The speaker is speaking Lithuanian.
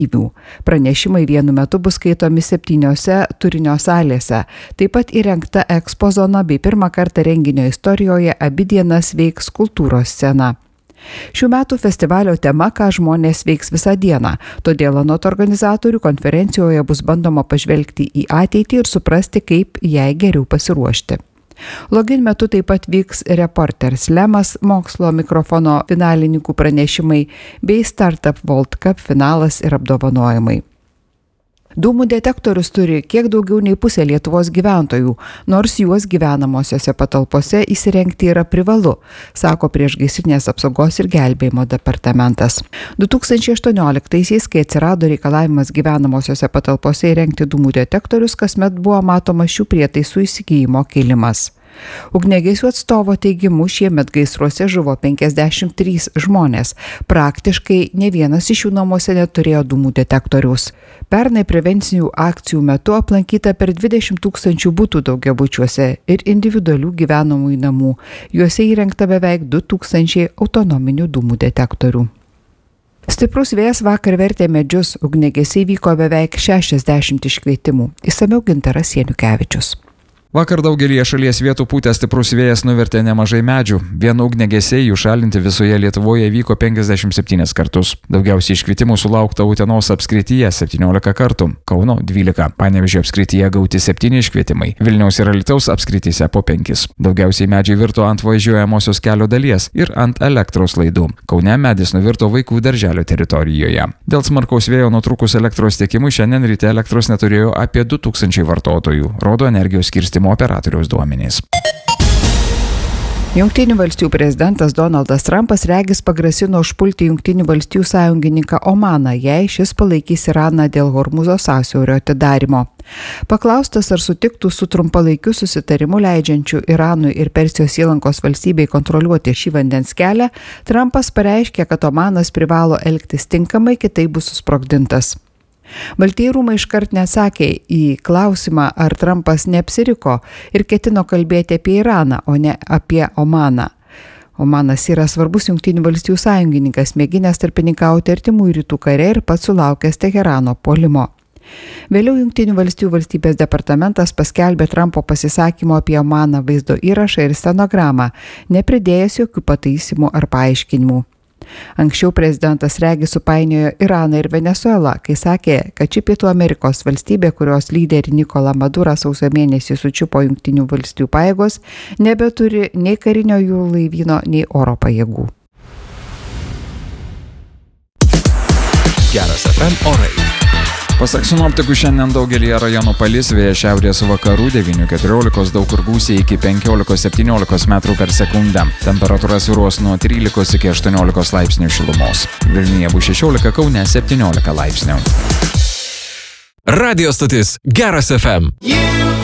Pranešimai vienu metu bus skaitomi 7 turinio salėse. Taip pat įrengta ekspo zona bei pirmą kartą renginio istorijoje abi dienas veiks kultūros scena. Šių metų festivalio tema, ką žmonės veiks visą dieną, todėl anot organizatorių konferencijoje bus bandoma pažvelgti į ateitį ir suprasti, kaip jai geriau pasiruošti. Login metu taip pat vyks Reporter Slamas, mokslo mikrofono finalininkų pranešimai bei Startup World Cup finalas ir apdovanojimai. Dūmų detektorius turi kiek daugiau nei pusė Lietuvos gyventojų, nors juos gyvenamosiose patalpose įsirengti yra privalu, sako Priešgaisrinės apsaugos ir gelbėjimo departamentas. 2018-aisiais, kai atsirado reikalavimas gyvenamosiose patalpose įrengti dūmų detektorius, kasmet buvo matoma šių prietaisų įsigijimo kilimas. Ugniagesių atstovo teigimu, šiemet gaisruose žuvo 53 žmonės. Praktiškai ne vienas iš jų namuose neturėjo dūmų detektoriaus. Pernai prevencinių akcijų metu aplankyta per 20 000 butų daugiabučiuose ir individualių gyvenamųjų namų. Juose įrengta beveik 2000 autonominių dūmų detektorių. Stiprus vėjas vakar vertė medžius, ugniagesiai vyko beveik 60 iškvietimų. Išsamiau Gintaras Janukevičius. Vakar daugelį šalies vietų pūtė stiprus vėjas nuvertė nemažai medžių. Vien ugniagesiai jų šalinti visoje Lietuvoje vyko 57 kartus. Daugiausiai iškvietimų sulaukta Utenos apskrityje 17 kartų, Kauno 12, Panevėžio apskrityje gauti 7 iškvietimai, Vilniaus ir Alytaus apskrityse po 5. Daugiausiai medžiai virto ant važiuojamosios kelio dalies ir ant elektros laidų. Kaune medis nuvirto vaikų darželio teritorijoje. Dėl smarkaus vėjo nutrūkus elektros tiekimui šiandien ryte elektros neturėjo apie 2000 vartotojų, rodo energijos skirstymo operatoriaus duomenys. Jungtinių valstijų prezidentas Donaldas Trumpas regis pagrasino užpulti Jungtinių valstijų sąjungininką Omaną, jei šis palaikys Iraną dėl Hormuzo sąsiaurio atidarymo. Paklaustas, ar sutiktų su trumpalaikiu susitarimu leidžiančiu Iranui ir Persijos įlankos valstybei kontroliuoti šį vandens kelią, Trumpas pareiškė, kad Omanas privalo elgtis tinkamai, kitaip bus susprogdintas. Baltieji rūmai iškart neatsakė į klausimą, ar Trumpas neapsiriko ir ketino kalbėti apie Iraną, o ne apie Omaną. Omanas yra svarbus Jungtinių valstijų sąjungininkas, mėginęs tarpininkauti Artimųjų rytų kare ir pats sulaukęs Teherano puolimo. Vėliau Jungtinių valstijų valstybės departamentas paskelbė Trumpo pasisakymo apie Omaną vaizdo įrašą ir stenogramą, nepridėjęs jokių pataisymų ar paaiškinimų. Anksčiau prezidentas regis supainiojo Iraną ir Venezuelą, kai sakė, kad ši Pietų Amerikos valstybė, kurios lyderį Nikolą Madurą sausio mėnesį sučiupo Jungtinių valstijų pajėgos, nebeturi nei karinio jūrų laivyno, nei oro pajėgų. Geras FM orai. Pasak sinoptikų, šiandien daugelį rajonų palis, vėjas šiaurės vakarų 9–14, daug kur gūsiai iki 15–17 metrų per sekundę. Temperatūra svyruos nuo 13 iki 18 laipsnių šilumos. Vilniuje bus 16, Kaune 17 laipsnių. Radio stotis Geras FM.